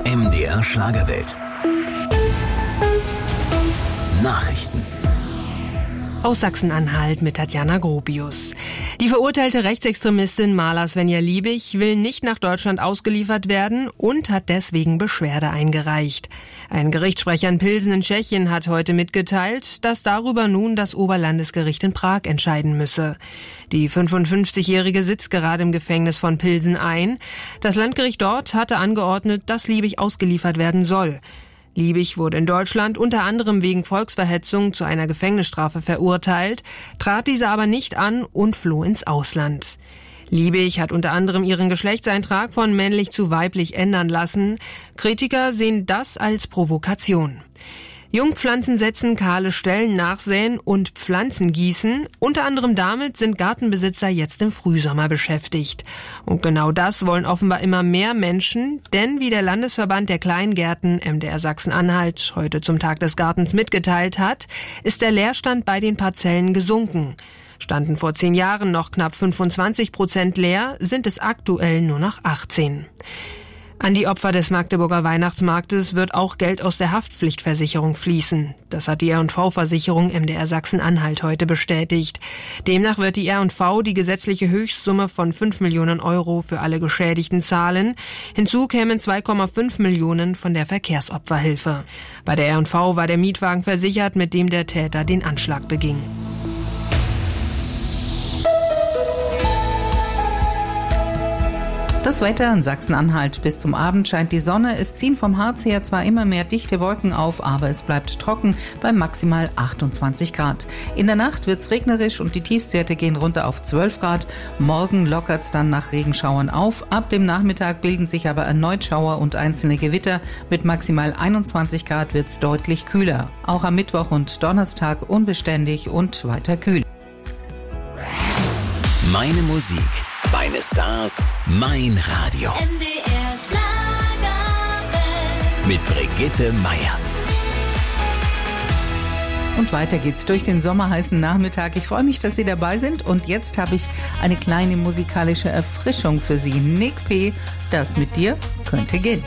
MDR Schlagerwelt. Nachrichten. Aus Sachsen-Anhalt mit Tatjana Gropius. Die verurteilte Rechtsextremistin Marla Svenja Liebig will nicht nach Deutschland ausgeliefert werden und hat deswegen Beschwerde eingereicht. Ein Gerichtssprecher in Pilsen in Tschechien hat heute mitgeteilt, dass darüber nun das Oberlandesgericht in Prag entscheiden müsse. Die 55-Jährige sitzt gerade im Gefängnis von Pilsen ein. Das Landgericht dort hatte angeordnet, dass Liebig ausgeliefert werden soll. Liebig wurde in Deutschland unter anderem wegen Volksverhetzung zu einer Gefängnisstrafe verurteilt, trat diese aber nicht an und floh ins Ausland. Liebig hat unter anderem ihren Geschlechtseintrag von männlich zu weiblich ändern lassen. Kritiker sehen das als Provokation. Jungpflanzen setzen, kahle Stellen nachsäen und Pflanzen gießen. Unter anderem damit sind Gartenbesitzer jetzt im Frühsommer beschäftigt. Und genau das wollen offenbar immer mehr Menschen, denn wie der Landesverband der Kleingärten MDR Sachsen-Anhalt heute zum Tag des Gartens mitgeteilt hat, ist der Leerstand bei den Parzellen gesunken. Standen vor 10 Jahren noch knapp 25% leer, sind es aktuell nur noch 18%. An die Opfer des Magdeburger Weihnachtsmarktes wird auch Geld aus der Haftpflichtversicherung fließen. Das hat die R&V-Versicherung MDR Sachsen-Anhalt heute bestätigt. Demnach wird die R&V die gesetzliche Höchstsumme von 5 Millionen Euro für alle Geschädigten zahlen. Hinzu kämen 2,5 Millionen von der Verkehrsopferhilfe. Bei der R&V war der Mietwagen versichert, mit dem der Täter den Anschlag beging. Das Wetter in Sachsen-Anhalt. Bis zum Abend scheint die Sonne. Es ziehen vom Harz her zwar immer mehr dichte Wolken auf, aber es bleibt trocken bei maximal 28 Grad. In der Nacht wird's regnerisch und die Tiefstwerte gehen runter auf 12 Grad. Morgen lockert's dann nach Regenschauern auf. Ab dem Nachmittag bilden sich aber erneut Schauer und einzelne Gewitter. Mit maximal 21 Grad wird's deutlich kühler. Auch am Mittwoch und Donnerstag unbeständig und weiter kühl. Meine Musik, meine Stars, mein Radio. MDR Schlagerwelt. Mit Brigitte Meier. Und weiter geht's durch den sommerheißen Nachmittag. Ich freue mich, dass Sie dabei sind. Und jetzt habe ich eine kleine musikalische Erfrischung für Sie. Nick P., das mit dir könnte gehen.